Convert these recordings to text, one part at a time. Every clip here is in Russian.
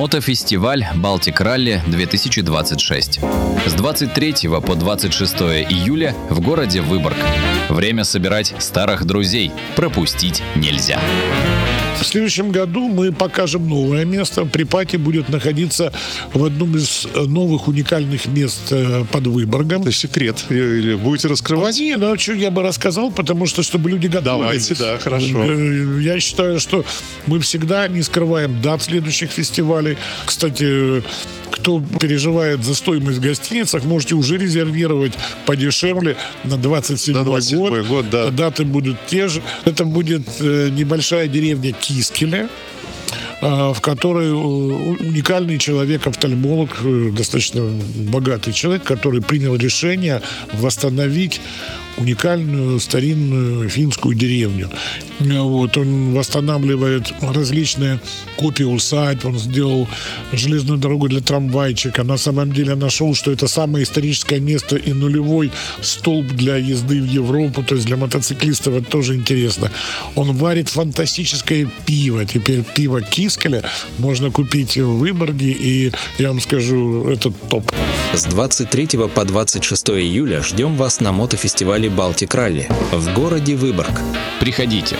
Мотофестиваль «Балтик Ралли-2026». С 23 по 26 июля в городе Выборг. Время собирать старых друзей. Пропустить нельзя. В следующем году мы покажем новое место. Припати будет находиться в одном из новых уникальных мест под Выборгом. Это секрет. Или будете раскрывать? Не, ну что я бы рассказал, потому что, чтобы люди готовились. Давайте, да, хорошо. Я считаю, что мы всегда не скрываем дат следующих фестивалей. Кстати, кто переживает за стоимость в гостиницах, можете уже резервировать подешевле на 27 год. Да. Даты будут те же. Это будет небольшая деревня Кискеле, в которой уникальный человек, офтальмолог, достаточно богатый человек, который принял решение восстановить уникальную старинную финскую деревню. Вот, он восстанавливает различные копии усадьб, он сделал железную дорогу для трамвайчика. На самом деле нашел, что это самое историческое место и нулевой столб для езды в Европу, то есть для мотоциклистов это тоже интересно. Он варит фантастическое пиво. Теперь пиво Кискеля можно купить в Выборге, и я вам скажу, это топ. С 23 по 26 июля ждем вас на мотофестивале «Балтик Ралли» в городе Выборг. Приходите.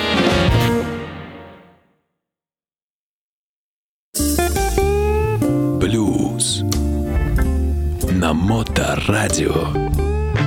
Блюз на Моторадио.